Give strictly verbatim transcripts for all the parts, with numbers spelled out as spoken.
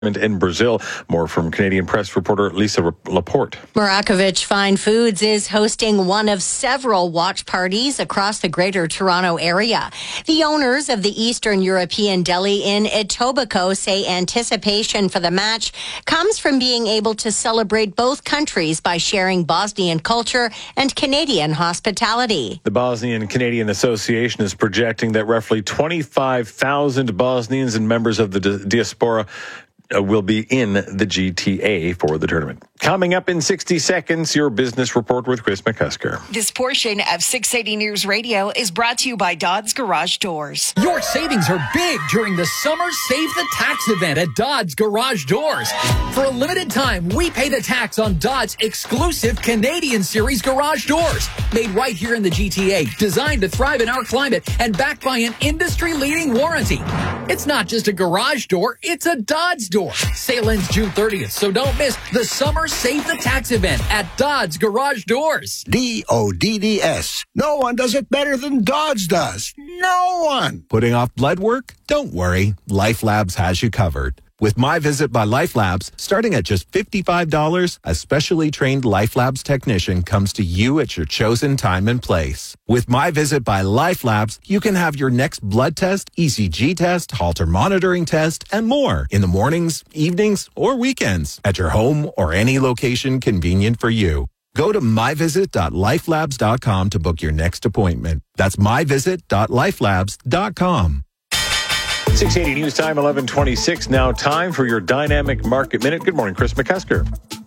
in Brazil. More from Canadian Press reporter Lisa Laporte. Marakovich Fine Foods is hosting one of several watch parties across the Greater Toronto area. The owners of the Eastern European deli in Etobicoke say anticipation for the match comes from being able to celebrate both countries by sharing Bosnian culture and Canadian hospitality. The Bosnian Canadian Association is projecting that roughly twenty-five thousand Bosnians and members of the di- diaspora will be in the G T A for the tournament. Coming up in sixty seconds, your business report with Chris McCusker. This portion of six eighty News Radio is brought to you by Dodds Garage Doors. Your savings are big during the Summer Save the Tax event at Dodds Garage Doors. For a limited time, we pay the tax on Dodds exclusive Canadian Series garage doors. Made right here in the G T A, designed to thrive in our climate, and backed by an industry-leading warranty. It's not just a garage door, it's a Dodds door. Sale ends June thirtieth, so don't miss the Summer Save the Tax event at Dodds Garage Doors. D O D D S. No one does it better than Dodds does. No one. Putting off blood work? Don't worry. Life Labs has you covered. With My Visit by Life Labs, starting at just fifty-five dollars, a specially trained Life Labs technician comes to you at your chosen time and place. With My Visit by Life Labs, you can have your next blood test, E C G test, Holter monitoring test, and more in the mornings, evenings, or weekends at your home or any location convenient for you. Go to my visit dot life labs dot com to book your next appointment. That's my visit dot life labs dot com. six eighty News Time, eleven twenty-six. Now time for your Dynamic Market Minute. Good morning, Chris McCusker.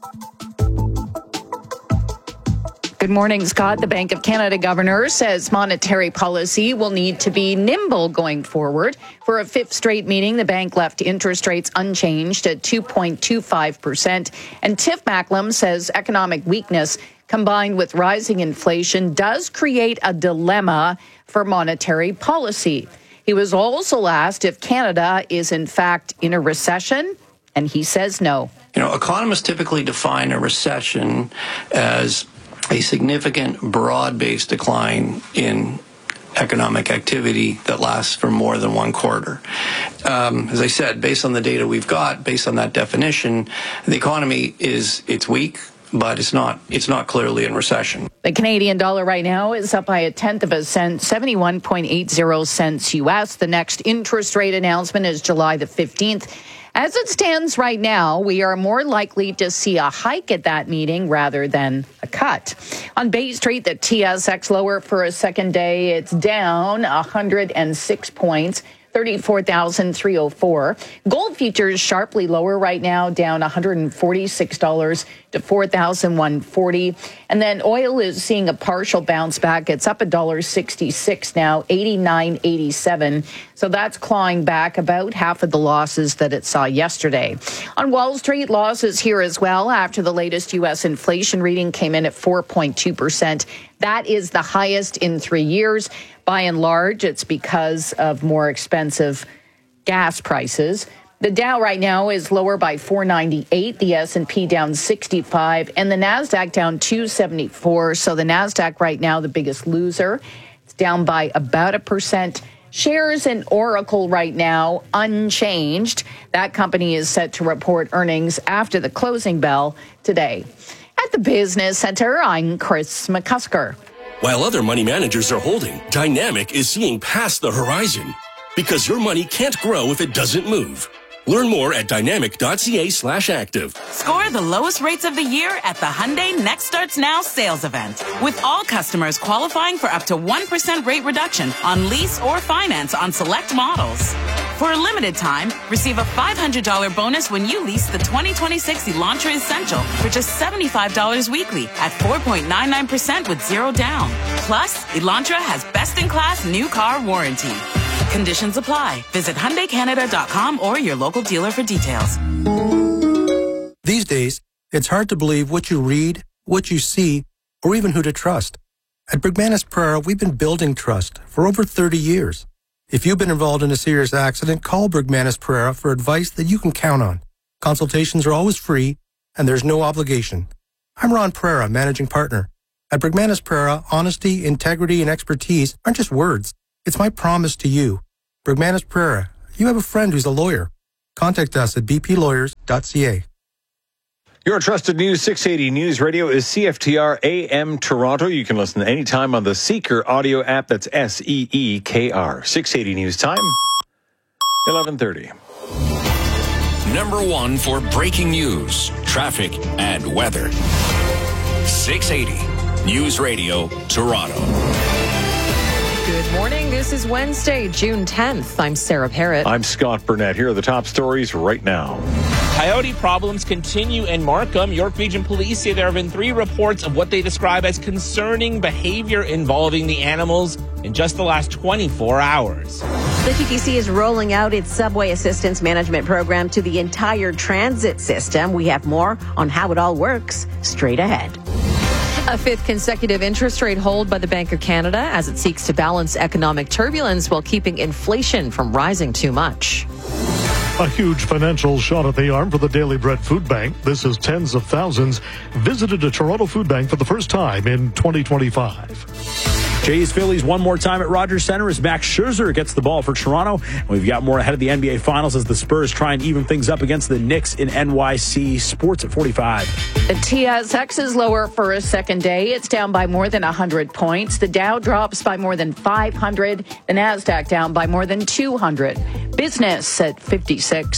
Good morning, Scott. The Bank of Canada governor says monetary policy will need to be nimble going forward. For a fifth straight meeting, the bank left interest rates unchanged at two point two five percent. And Tiff Macklem says economic weakness combined with rising inflation does create a dilemma for monetary policy. He was also asked if Canada is in fact in a recession, and he says no. You know, economists typically define a recession as a significant broad-based decline in economic activity that lasts for more than one quarter. Um, as I said, based on the data we've got, based on that definition, the economy is, it's weak, but it's not it's not clearly in recession. The Canadian dollar right now is up by a tenth of a cent, seventy-one point eight zero cents U S. The next interest rate announcement is July the fifteenth. As it stands right now, we are more likely to see a hike at that meeting rather than a cut. On Bay Street, the T S X lower for a second day. It's down one hundred six points. thirty-four thousand three hundred four. Gold futures sharply lower right now, down one hundred forty-six dollars to four thousand one hundred forty. And then oil is seeing a partial bounce back. It's up one dollar sixty-six now, eighty-nine eighty-seven. So that's clawing back about half of the losses that it saw yesterday. On Wall Street, losses here as well after the latest U S inflation reading came in at four point two percent. That is the highest in three years. By and large, it's because of more expensive gas prices. The Dow right now is lower by four ninety-eight, the S and P down sixty-five, and the NASDAQ down two seventy-four. So the NASDAQ right now, the biggest loser. It's down by about a percent. Shares in Oracle right now, unchanged. That company is set to report earnings after the closing bell today. At the Business Center, I'm Chris McCusker. While other money managers are holding, Dynamic is seeing past the horizon. Because your money can't grow if it doesn't move. Learn more at dynamic.ca slash active. Score the lowest rates of the year at the Hyundai Next Starts Now sales event. With all customers qualifying for up to one percent rate reduction on lease or finance on select models. For a limited time, receive a five hundred dollars bonus when you lease the twenty twenty-six Elantra Essential for just seventy-five dollars weekly at four point nine nine percent with zero down. Plus, Elantra has best-in-class new car warranty. Conditions apply. Visit Hyundai Canada dot com or your local dealer for details. These days, it's hard to believe what you read, what you see, or even who to trust. At Bergmanis Pereira, we've been building trust for over thirty years. If you've been involved in a serious accident, call Bergmanis Pereira for advice that you can count on. Consultations are always free, and there's no obligation. I'm Ron Pereira, managing partner. At Bergmanis Pereira, honesty, integrity, and expertise aren't just words. It's my promise to you. Bergmanis Pereira, you have a friend who's a lawyer. Contact us at b p lawyers dot c a. Your trusted News six eighty News Radio is C F T R A M Toronto. You can listen anytime on the Seeker audio app. That's S E E K R. six eighty News Time, eleven thirty. Number one for breaking news, traffic, and weather. six eighty News Radio, Toronto. Good morning. This is Wednesday, June tenth. I'm Sarah Parrott. I'm Scott Burnett. Here are the top stories right now. Coyote problems continue in Markham. York Region Police say there have been three reports of what they describe as concerning behavior involving the animals in just the last twenty-four hours. The T T C is rolling out its subway assistance management program to the entire transit system. We have more on how it all works straight ahead. A fifth consecutive interest rate hold by the Bank of Canada as it seeks to balance economic turbulence while keeping inflation from rising too much. A huge financial shot at the arm for the Daily Bread Food Bank. This is tens of thousands visited a Toronto food bank for the first time in twenty twenty-five. Jays Phillies one more time at Rogers Center as Max Scherzer gets the ball for Toronto. We've got more ahead of the N B A Finals as the Spurs try and even things up against the Knicks in N Y C. Sports at forty-five. The T S X is lower for a second day. It's down by more than one hundred points. The Dow drops by more than five hundred. The NASDAQ down by more than two hundred. Business at fifty-six.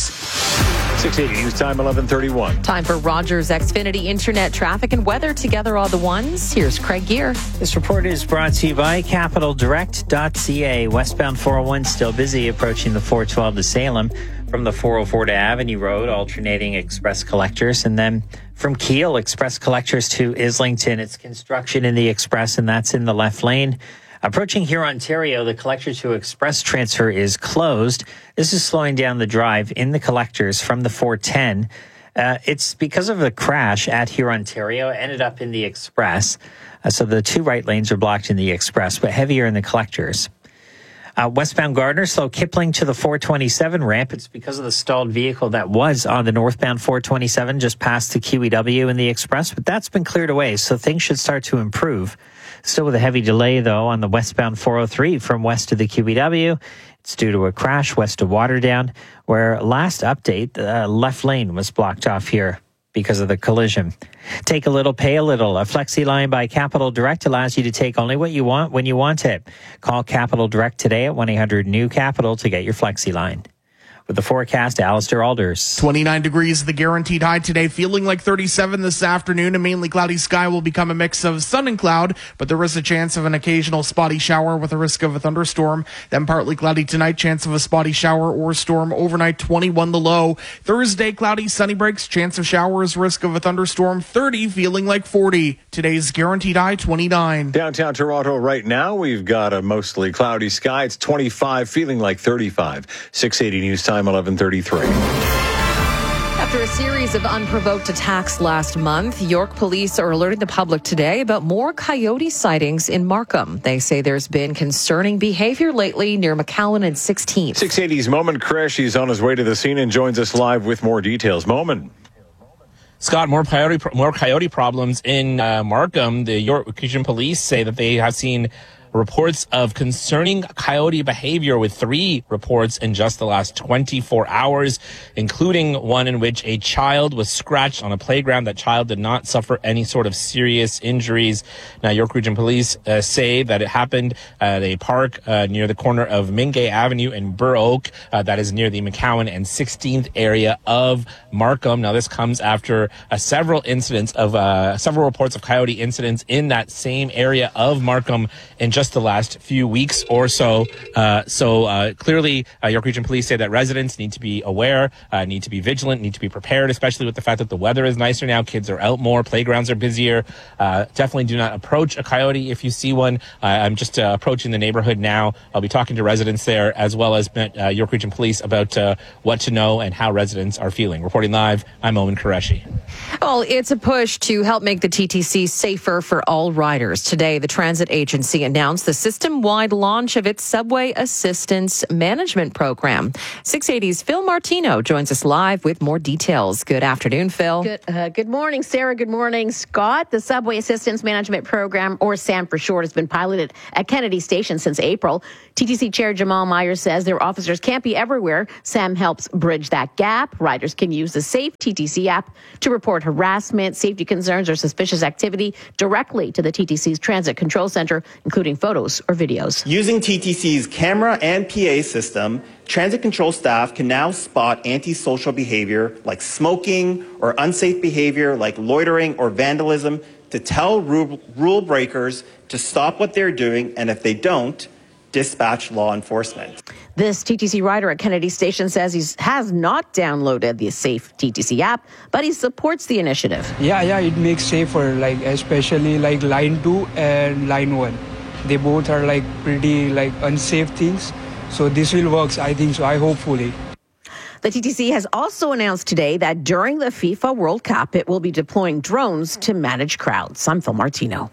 six eighty News Time, eleven thirty-one. Time for Rogers Xfinity Internet traffic and weather together all the ones. Here's Craig Gear. This report is brought to you by capital direct dot c a. Westbound four oh one still busy approaching the four twelve to Salem. From the four oh four to Avenue Road, alternating express collectors. And then from Keele, express collectors to Islington. It's construction in the express, and that's in the left lane. Approaching here, Ontario, the collector to express transfer is closed. This is slowing down the drive in the collectors from the four ten. Uh, it's because of the crash at here, Ontario, ended up in the express. Uh, so the two right lanes are blocked in the express, but heavier in the collectors. Uh, westbound Gardner, slow Kipling to the four twenty-seven ramp. It's because of the stalled vehicle that was on the northbound four twenty-seven just past the Q E W in the express, but that's been cleared away, so things should start to improve. Still with a heavy delay, though, on the westbound four oh three from west to the Q E W. It's due to a crash west of Waterdown, where last update, the uh, left lane was blocked off here because of the collision. Take a little, pay a little. A Flexi line by Capital Direct allows you to take only what you want when you want it. Call Capital Direct today at one eight hundred new capital to get your Flexi line. With the forecast, Alistair Alders. twenty-nine degrees, the guaranteed high today, feeling like thirty-seven this afternoon. A mainly cloudy sky will become a mix of sun and cloud, but there is a chance of an occasional spotty shower with a risk of a thunderstorm. Then partly cloudy tonight, chance of a spotty shower or storm overnight, twenty-one the low. Thursday, cloudy, sunny breaks, chance of showers, risk of a thunderstorm, thirty, feeling like forty. Today's guaranteed high, twenty-nine. Downtown Toronto right now, we've got a mostly cloudy sky. It's twenty-five, feeling like thirty-five. six eighty News Time. eleven thirty-three. After a series of unprovoked attacks last month, York police are alerting the public today about more coyote sightings in Markham. They say there's been concerning behavior lately near McCowan and sixteenth. six eighty's Momin Koresh is on his way to the scene and joins us live with more details. Momin. Scott, more coyote more coyote problems in uh, Markham. The York Region Police say that they have seen reports of concerning coyote behavior, with three reports in just the last twenty-four hours, including one in which a child was scratched on a playground. That child did not suffer any sort of serious injuries. Now, York Region Police uh, say that it happened at a park uh, near the corner of Mingay Avenue and Burr Oak. Uh, that is near the McCowan and sixteenth area of Markham. Now, this comes after uh, several incidents of uh, several reports of coyote incidents in that same area of Markham in just the last few weeks or so. Uh, so uh, clearly, uh, York Region Police say that residents need to be aware, uh, need to be vigilant, need to be prepared, especially with the fact that the weather is nicer now. Kids are out more, playgrounds are busier. Uh, definitely do not approach a coyote if you see one. Uh, I'm just uh, approaching the neighborhood now. I'll be talking to residents there, as well as uh, York Region Police about uh, what to know and how residents are feeling. Reporting live, I'm Owen Qureshi. Well, it's a push to help make the T T C safer for all riders. Today, the transit agency announced the system-wide launch of its Subway Assistance Management Program. six eighty's Phil Martino joins us live with more details. Good afternoon, Phil. Good, uh, good morning, Sarah. Good morning, Scott. The Subway Assistance Management Program, or SAM for short, has been piloted at Kennedy Station since April. T T C Chair Jamal Myers says their officers can't be everywhere. SAM helps bridge that gap. Riders can use the Safe T T C app to report harassment, safety concerns, or suspicious activity directly to the T T C's Transit Control Center, including photos or videos. Using T T C's camera and P A system, transit control staff can now spot antisocial behavior like smoking or unsafe behavior like loitering or vandalism to tell rule, rule breakers to stop what they're doing, and if they don't, dispatch law enforcement. This T T C rider at Kennedy Station says he has not downloaded the Safe T T C app, but he supports the initiative. Yeah, yeah, it makes safer, like especially like line two and line one. They both are like pretty like unsafe things. So this will work, I think so, I hopefully. The T T C has also announced today that during the FIFA World Cup, it will be deploying drones to manage crowds. I'm Phil Martino.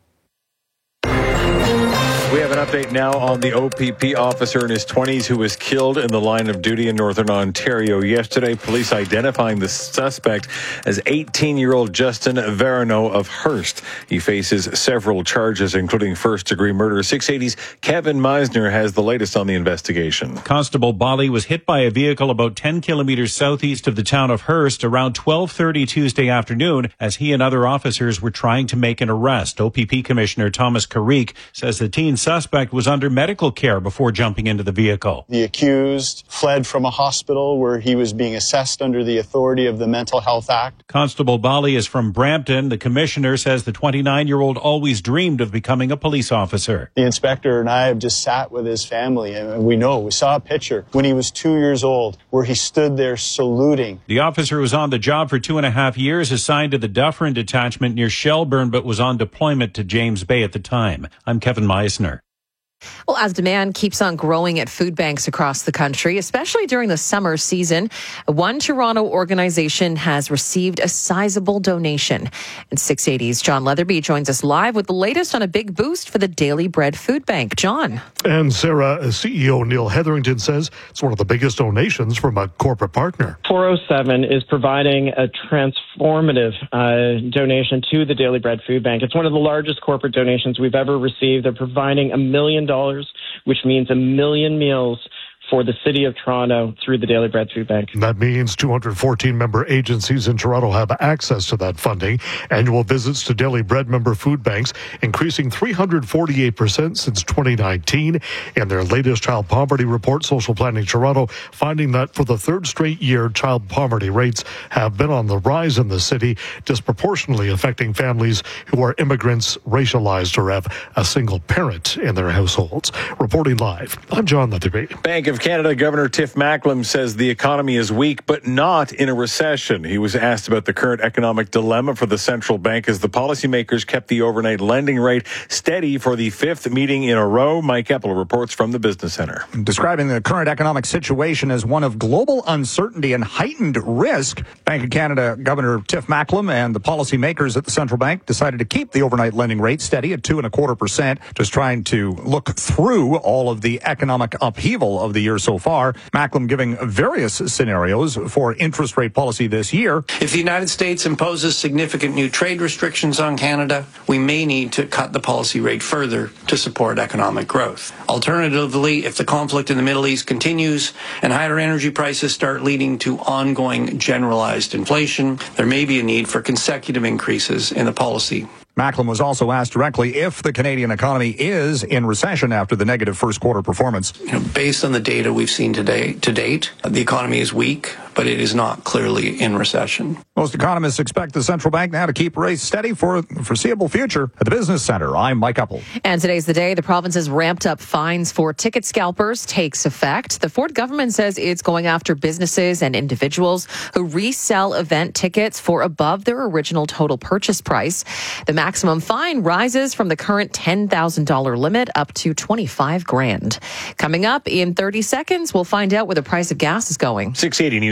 We have an update now on the O P P officer in his twenties who was killed in the line of duty in Northern Ontario yesterday. Police identifying the suspect as eighteen-year-old Justin Verano of Hearst. He faces several charges, including first-degree murder. six eighty's Kevin Meisner has the latest on the investigation. Constable Bali was hit by a vehicle about ten kilometers southeast of the town of Hearst around twelve thirty Tuesday afternoon as he and other officers were trying to make an arrest. O P P Commissioner Thomas Carrick says the teen suspect was under medical care before jumping into the vehicle. The accused fled from a hospital where he was being assessed under the authority of the Mental Health Act. Constable Bali is from Brampton. The commissioner says the twenty-nine-year-old always dreamed of becoming a police officer. The inspector and I have just sat with his family, and we know, we saw a picture when he was two years old where he stood there saluting. The officer was on the job for two and a half years, assigned to the Dufferin detachment near Shelburne, but was on deployment to James Bay at the time. I'm Kevin Meisner. Well, as demand keeps on growing at food banks across the country, especially during the summer season, one Toronto organization has received a sizable donation. And six eighty's John Leatherby joins us live with the latest on a big boost for the Daily Bread Food Bank. John. And Sarah, C E O Neil Hetherington says it's one of the biggest donations from a corporate partner. four oh seven is providing a transformative uh, donation to the Daily Bread Food Bank. It's one of the largest corporate donations we've ever received. They're providing a million dollars, which means a million meals for the City of Toronto through the Daily Bread Food Bank. That means two hundred fourteen member agencies in Toronto have access to that funding. Annual visits to Daily Bread member food banks increasing three hundred forty-eight percent since twenty nineteen. In their latest child poverty report, Social Planning Toronto finding that for the third straight year, child poverty rates have been on the rise in the city, disproportionately affecting families who are immigrants, racialized, or have a single parent in their households. Reporting live, I'm John Leatherby. Bank of Canada Governor Tiff Macklem says the economy is weak, but not in a recession. He was asked about the current economic dilemma for the central bank as the policymakers kept the overnight lending rate steady for the fifth meeting in a row. Mike Eppel reports from the Business Center. Describing the current economic situation as one of global uncertainty and heightened risk, Bank of Canada Governor Tiff Macklem and the policymakers at the central bank decided to keep the overnight lending rate steady at two and a quarter percent, just trying to look through all of the economic upheaval of the year so far. Macklem giving various scenarios for interest rate policy this year. If the United States imposes significant new trade restrictions on Canada, we may need to cut the policy rate further to support economic growth. Alternatively, if the conflict in the Middle East continues and higher energy prices start leading to ongoing generalized inflation, there may be a need for consecutive increases in the policy. Macklem was also asked directly if the Canadian economy is in recession after the negative first quarter performance. You know, based on the data we've seen today, to date, the economy is weak, but it is not clearly in recession. Most economists expect the central bank now to keep rates steady for the foreseeable future. At the Business Center, I'm Mike Eppel. And today's the day the province has ramped up fines for ticket scalpers takes effect. The Ford government says it's going after businesses and individuals who resell event tickets for above their original total purchase price. The maximum fine rises from the current ten thousand dollars limit up to twenty-five grand. Coming up in thirty seconds, we'll find out where the price of gas is going. six eighty News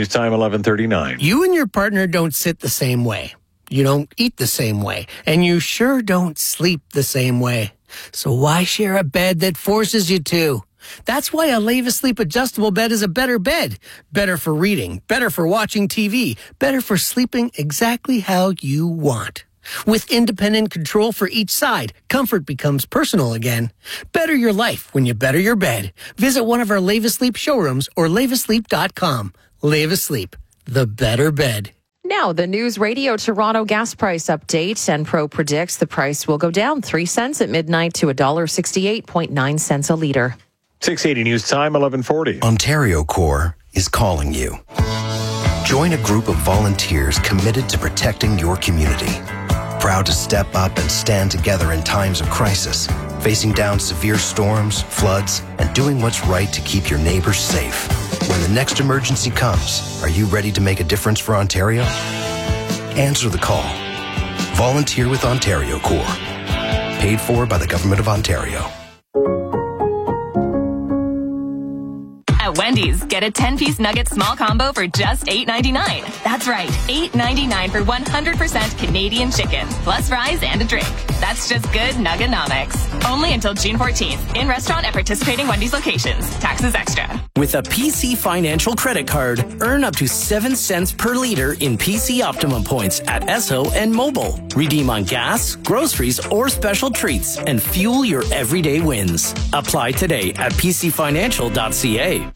Time eleven thirty-nine. You and your partner don't sit the same way. You don't eat the same way. And you sure don't sleep the same way. So why share a bed that forces you to? That's why a Leva Sleep adjustable bed is a better bed. Better for reading, better for watching T V, better for sleeping exactly how you want. With independent control for each side, comfort becomes personal again. Better your life when you better your bed. Visit one of our Leva Sleep showrooms or leva sleep dot com. Leva Sleep, the better bed. Now, the News Radio Toronto gas price update. Enpro predicts the price will go down three cents at midnight to one dollar sixty-eight point nine cents a litre. six eighty News Time, eleven forty. Ontario Corps is calling you. Join a group of volunteers committed to protecting your community. Proud to step up and stand together in times of crisis, facing down severe storms, floods, and doing what's right to keep your neighbors safe. When the next emergency comes, are you ready to make a difference for Ontario? Answer the call. Volunteer with Ontario Corps. Paid for by the Government of Ontario. At Wendy's, get a ten-piece nugget small combo for just eight ninety-nine. That's right, eight ninety-nine for one hundred percent Canadian chicken, plus fries and a drink. That's just good Nuggenomics. Only until June fourteenth. In restaurant at participating Wendy's locations. Taxes extra. With a P C Financial credit card, earn up to seven cents per liter in P C Optimum points at Esso and Mobile. Redeem on gas, groceries, or special treats and fuel your everyday wins. Apply today at p c financial dot c a.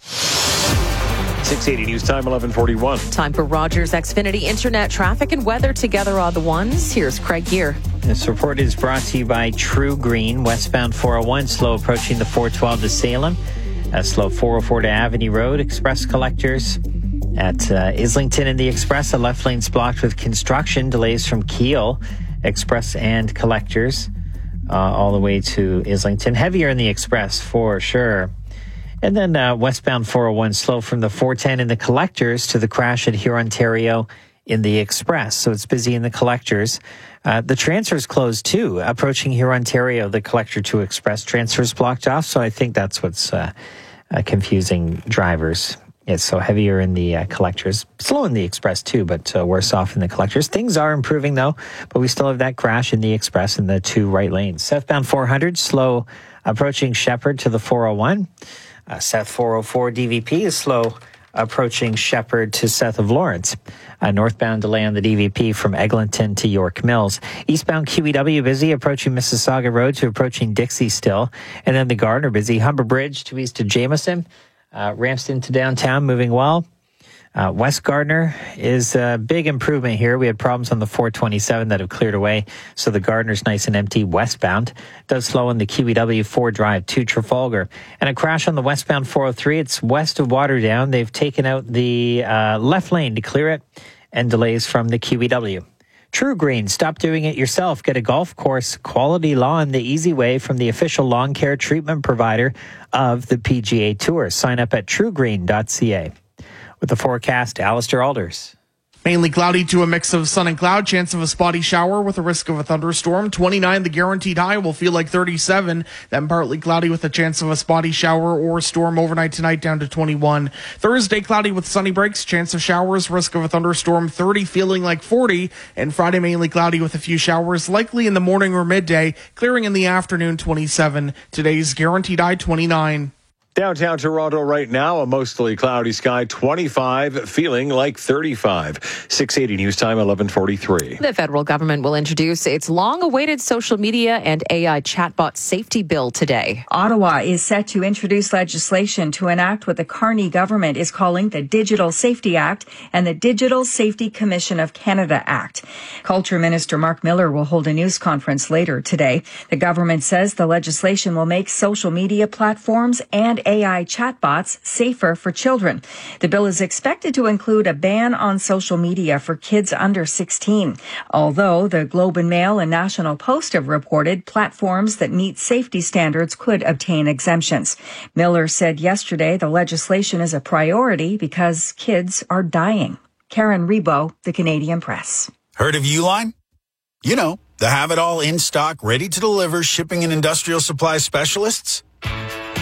six eighty News Time, eleven forty-one. Time for Rogers Xfinity Internet traffic and weather together on the ones. Here's Craig Gear. This report is brought to you by True Green. Westbound four oh one, slow approaching the four twelve to Salem. Uh, slow four oh four to Avenue Road. Express collectors at uh, Islington and the Express. The left lane's blocked with construction. Delays from Keele. Express and collectors uh, all the way to Islington. Heavier in the Express for sure. And then uh, westbound four oh one slow from the four ten in the collectors to the crash at Huron, Ontario in the Express. So it's busy in the collectors. Uh, the transfer's closed too. Approaching Huron, Ontario, the collector to Express transfer's blocked off. So I think that's what's uh, uh, confusing drivers. It's so heavier in the uh, collectors, slow in the Express too, but uh, worse off in the collectors. Things are improving though, but we still have that crash in the Express in the two right lanes. Southbound four hundred slow approaching Shepherd to the four oh one. Uh, South four oh four D V P is slow approaching Shepherd to south of Lawrence. A northbound delay on the D V P from Eglinton to York Mills. Eastbound Q E W busy approaching Mississauga Road to approaching Dixie still. And then the Gardner busy. Humber Bridge to east of Jameson. Uh, Ramsden to downtown moving well. Uh, West Gardner is a big improvement here. We had problems on the four twenty-seven that have cleared away, so the Gardner's nice and empty westbound. Does slow in the Q E W four drive to Trafalgar. And a crash on the westbound four oh three. It's west of Waterdown. They've taken out the uh, left lane to clear it, and delays from the Q E W. True Green, stop doing it yourself. Get a golf course quality lawn the easy way from the official lawn care treatment provider of the P G A Tour. Sign up at true green dot c a. With the forecast, Alistair Alders. Mainly cloudy to a mix of sun and cloud. Chance of a spotty shower with a risk of a thunderstorm. twenty-nine, the guaranteed high, will feel like thirty-seven. Then partly cloudy with a chance of a spotty shower or storm overnight tonight down to twenty-one. Thursday, cloudy with sunny breaks. Chance of showers, risk of a thunderstorm, thirty, feeling like forty. And Friday, mainly cloudy with a few showers, likely in the morning or midday. Clearing in the afternoon, twenty-seven. Today's guaranteed high, twenty-nine. Downtown Toronto right now, a mostly cloudy sky, twenty-five, feeling like thirty-five. six eighty News Time, eleven forty-three. The federal government will introduce its long-awaited social media and A I chatbot safety bill today. Ottawa is set to introduce legislation to enact what the Carney government is calling the Digital Safety Act and the Digital Safety Commission of Canada Act. Culture Minister Mark Miller will hold a news conference later today. The government says the legislation will make social media platforms and A I chatbots safer for children. The bill is expected to include a ban on social media for kids under sixteen. Although the Globe and Mail and National Post have reported platforms that meet safety standards could obtain exemptions. Miller said yesterday the legislation is a priority because kids are dying. Karen Rebo, The Canadian Press. Heard of Uline? You know, the have-it-all in stock, ready to deliver shipping and industrial supply specialists.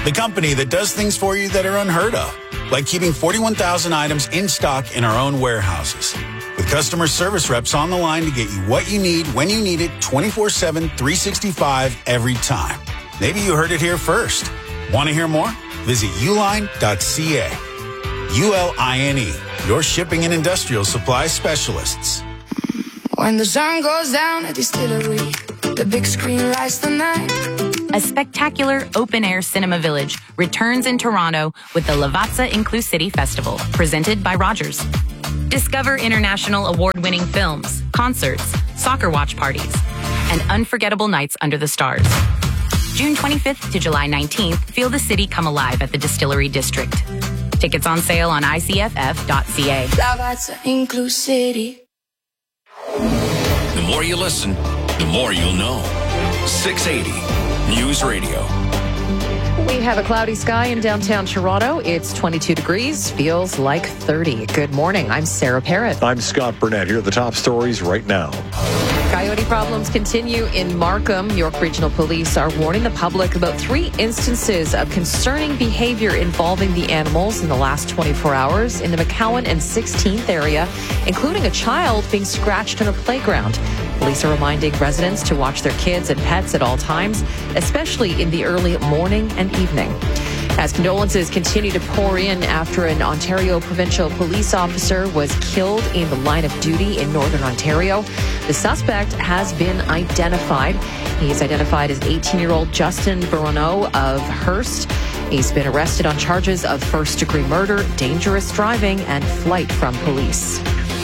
the company that does things for you that are unheard of, like keeping forty-one thousand items in stock in our own warehouses. With customer service reps on the line to get you what you need when you need it twenty-four seven, three sixty-five every time. Maybe you heard it here first. Want to hear more? Visit uline dot c a. U L I N E, your shipping and industrial supply specialists. When the sun goes down at Distillery, the big screen lights the night. A spectacular open-air cinema village returns in Toronto with the Lavazza Inclusivity Festival, presented by Rogers. Discover international award-winning films, concerts, soccer watch parties, and unforgettable nights under the stars. June twenty-fifth to July nineteenth, feel the city come alive at the Distillery District. Tickets on sale on I C F F dot C A. Lavazza Inclusivity. The more you listen, the more you'll know. six eighty News Radio. We have a cloudy sky in downtown Toronto. It's twenty-two degrees, feels like thirty. Good morning. I'm Sarah Parrott. I'm Scott Burnett. Here are the top stories right now. Coyote problems continue in Markham. York Regional Police are warning the public about three instances of concerning behavior involving the animals in the last twenty-four hours in the McCowan and sixteenth area, including a child being scratched on a playground. Police are reminding residents to watch their kids and pets at all times, especially in the early morning and evening. As condolences continue to pour in after an Ontario provincial police officer was killed in the line of duty in Northern Ontario, the suspect has been identified. He's identified as eighteen-year-old Justin Bruneau of Hearst. He's been arrested on charges of first-degree murder, dangerous driving, and flight from police.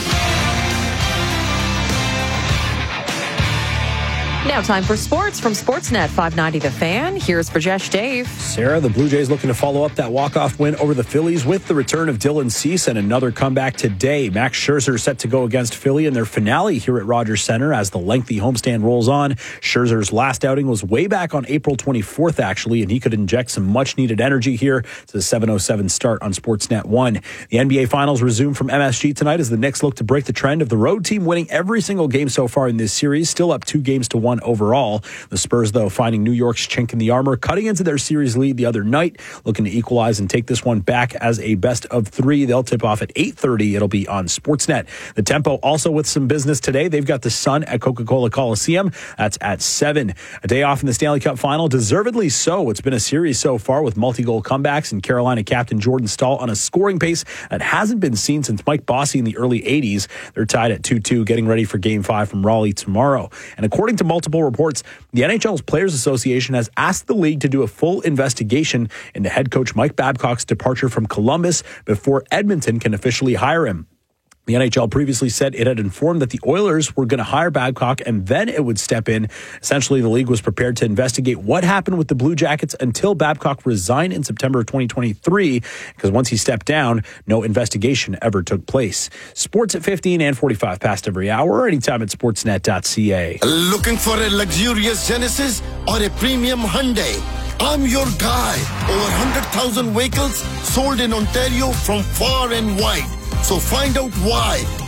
Now time for sports from Sportsnet five ninety The Fan. Here's Brajesh Dave. Sarah, the Blue Jays looking to follow up that walk-off win over the Phillies with the return of Dylan Cease and another comeback today. Max Scherzer set to go against Philly in their finale here at Rogers Center as the lengthy homestand rolls on. Scherzer's last outing was way back on April twenty-fourth, actually, and he could inject some much-needed energy here to the seven oh seven start on Sportsnet one. The N B A Finals resume from M S G tonight as the Knicks look to break the trend of the road team winning every single game so far in this series, still up two games to one overall. The Spurs, though, finding New York's chink in the armor, cutting into their series lead the other night, looking to equalize and take this one back as a best of three. They'll tip off at eight thirty. It'll be on Sportsnet. The Tempo also with some business today. They've got the Sun at Coca-Cola Coliseum. That's at seven. A day off in the Stanley Cup final, deservedly so. It's been a series so far with multi-goal comebacks and Carolina captain Jordan Staal on a scoring pace that hasn't been seen since Mike Bossy in the early eighties. They're tied at two two, getting ready for Game five from Raleigh tomorrow. And according to multiple reports, the N H L's Players Association has asked the league to do a full investigation into head coach Mike Babcock's departure from Columbus before Edmonton can officially hire him. The N H L previously said it had informed that the Oilers were going to hire Babcock and then it would step in. Essentially, the league was prepared to investigate what happened with the Blue Jackets until Babcock resigned in September of twenty twenty-three, because once he stepped down, no investigation ever took place. Sports at fifteen and forty-five past every hour, or anytime at sportsnet dot c a. Looking for a luxurious Genesis or a premium Hyundai? I'm your guy. Over one hundred thousand vehicles sold in Ontario from far and wide. So find out why